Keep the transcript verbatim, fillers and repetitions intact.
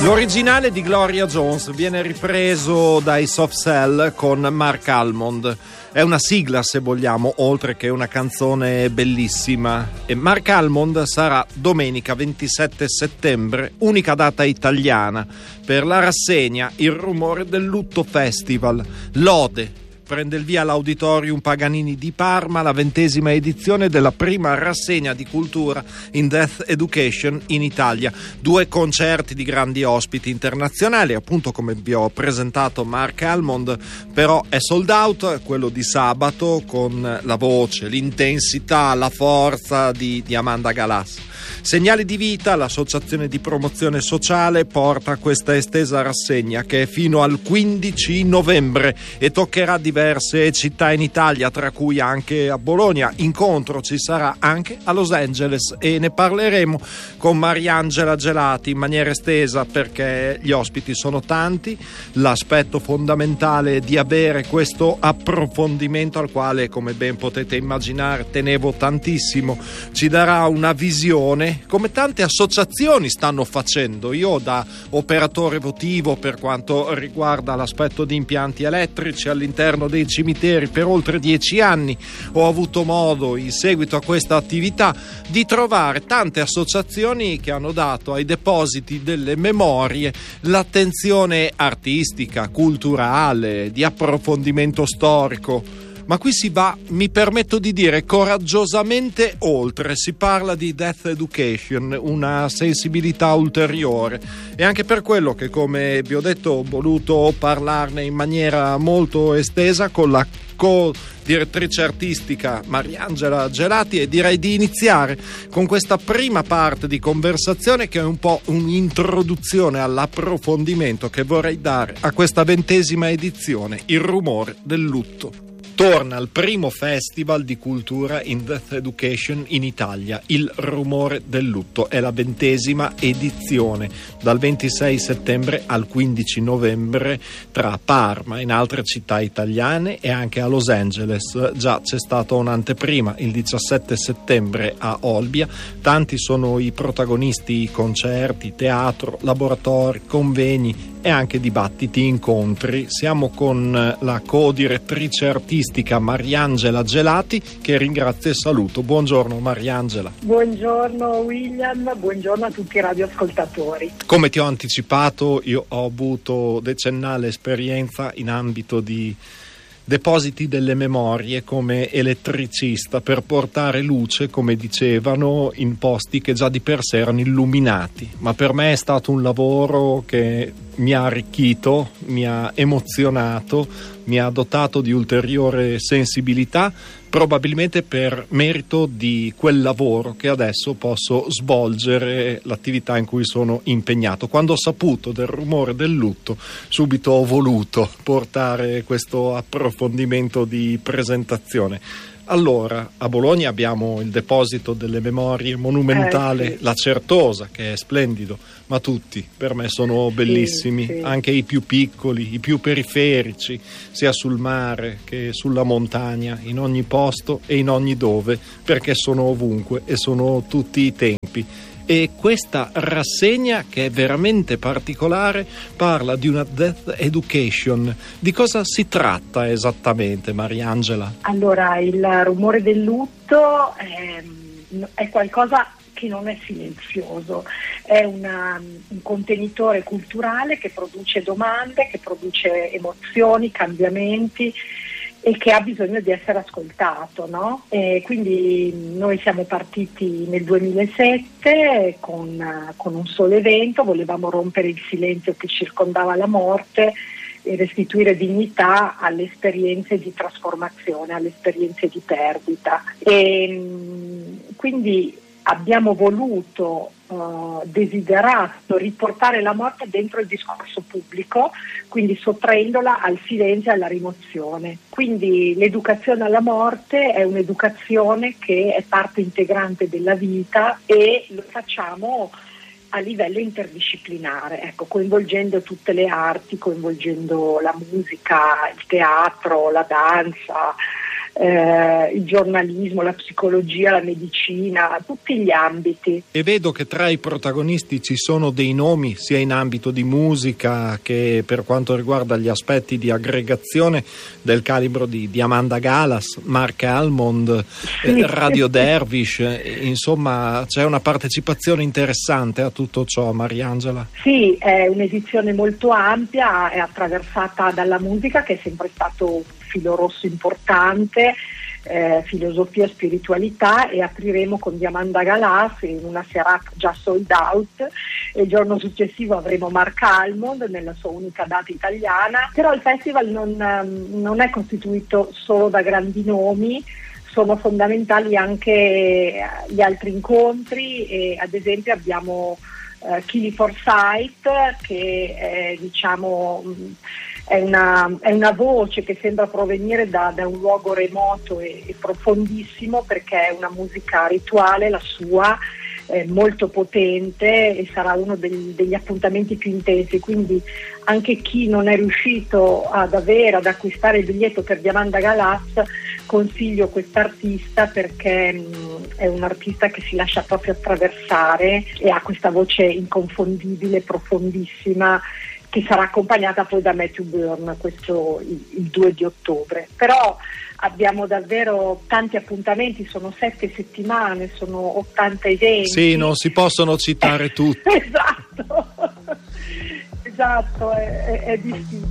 L'originale di Gloria Jones viene ripreso dai Soft Cell con Mark Almond. È una sigla, se vogliamo, oltre che una canzone bellissima. E Mark Almond sarà domenica ventisette settembre, unica data italiana, per la rassegna Il Rumore del Lutto Festival. Lode. Prende il via all'Auditorium Paganini di Parma la ventesima edizione della prima rassegna di cultura in Death Education in Italia. Due concerti di grandi ospiti internazionali, appunto come vi ho presentato Mark Almond, però è sold out, quello di sabato, con la voce, l'intensità, la forza di, di Amanda Galassi. Segnali di Vita, l'associazione di promozione sociale, porta questa estesa rassegna che è fino al quindici novembre e toccherà diverse città in Italia, tra cui anche a Bologna. Incontro ci sarà anche a Los Angeles e ne parleremo con Mariangela Gelati in maniera estesa, perché gli ospiti sono tanti. L'aspetto fondamentale di avere questo approfondimento, al quale, come ben potete immaginare, tenevo tantissimo, ci darà una visione come tante associazioni stanno facendo. Io, da operatore votivo per quanto riguarda l'aspetto di impianti elettrici all'interno dei cimiteri per oltre dieci anni, ho avuto modo, in seguito a questa attività, di trovare tante associazioni che hanno dato ai depositi delle memorie l'attenzione artistica, culturale, di approfondimento storico. Ma qui si va, mi permetto di dire, coraggiosamente oltre. Si parla di Death Education, una sensibilità ulteriore, e anche per quello che, come vi ho detto, ho voluto parlarne in maniera molto estesa con la co-direttrice artistica Mariangela Gelati, e direi di iniziare con questa prima parte di conversazione, che è un po' un'introduzione all'approfondimento che vorrei dare a questa ventesima edizione, Il Rumore del Lutto. Torna al primo festival di cultura in Death Education in Italia, Il Rumore del Lutto. È la ventesima edizione, dal ventisei settembre al quindici novembre, tra Parma e in altre città italiane e anche a Los Angeles. Già c'è stata un'anteprima il diciassette settembre a Olbia. Tanti sono i protagonisti: concerti, teatro, laboratori, convegni e anche dibattiti, incontri. Siamo con la co-direttrice artistica Mariangela Gelati, che ringrazio e saluto. Buongiorno Mariangela. Buongiorno William, buongiorno a tutti i radioascoltatori. Come ti ho anticipato, io ho avuto decennale esperienza in ambito di depositi delle memorie come elettricista, per portare luce, come dicevano, in posti che già di per sé erano illuminati. Ma per me è stato un lavoro che mi ha arricchito, mi ha emozionato, mi ha dotato di ulteriore sensibilità, probabilmente per merito di quel lavoro che adesso posso svolgere, l'attività in cui sono impegnato. Quando ho saputo del Rumore del Lutto, subito ho voluto portare questo approfondimento di presentazione. Allora, a Bologna abbiamo il deposito delle memorie monumentale, eh, sì. La Certosa, che è splendido, ma tutti per me sono bellissimi, sì, sì. Anche i più piccoli, i più periferici, sia sul mare che sulla montagna, in ogni posto e in ogni dove, perché sono ovunque e sono tutti i tempi. E questa rassegna, che è veramente particolare, parla di una Death Education. Di cosa si tratta esattamente, Mariangela? Allora, Il Rumore del Lutto è, è qualcosa che non è silenzioso, è una, un contenitore culturale che produce domande, che produce emozioni, cambiamenti, e che ha bisogno di essere ascoltato, no? E quindi noi siamo partiti nel duemilasette con, con un solo evento. Volevamo rompere il silenzio che circondava la morte e restituire dignità alle esperienze di trasformazione, alle esperienze di perdita. E quindi abbiamo voluto, uh, desiderato riportare la morte dentro il discorso pubblico, quindi sottraendola al silenzio e alla rimozione. Quindi l'educazione alla morte è un'educazione che è parte integrante della vita, e lo facciamo a livello interdisciplinare, ecco, coinvolgendo tutte le arti, coinvolgendo la musica, il teatro, la danza, eh, il giornalismo, la psicologia, la medicina, tutti gli ambiti. E vedo che tra i protagonisti ci sono dei nomi sia in ambito di musica che per quanto riguarda gli aspetti di aggregazione del calibro di, di Amanda Galas, Mark Almond, Sì. eh, Radio Dervish, eh, insomma c'è una partecipazione interessante a tutto ciò, Mariangela. Sì, è un'edizione molto ampia, è attraversata dalla musica, che è sempre stato un filo rosso importante, eh, filosofia, spiritualità, e apriremo con Diamanda Galas in una serata già sold out, e il giorno successivo avremo Mark Almond nella sua unica data italiana. Però il festival non, non è costituito solo da grandi nomi, sono fondamentali anche gli altri incontri, e ad esempio abbiamo Uh, Kili Forsyth, che è, diciamo, è una, è una voce che sembra provenire da, da un luogo remoto e, e profondissimo, perché è una musica rituale, la sua, eh, molto potente, e sarà uno degli, degli appuntamenti più intensi. Quindi anche chi non è riuscito ad avere, ad acquistare il biglietto per Diamanda Galas, consiglio quest'artista, perché mh, è un artista che si lascia proprio attraversare e ha questa voce inconfondibile, profondissima, che sarà accompagnata poi da Matthew Byrne, questo il, il due di ottobre. Però abbiamo davvero tanti appuntamenti, sono sette settimane, sono ottanta eventi. Sì, non si possono citare tutti. Esatto. Esatto, è, è, è difficile.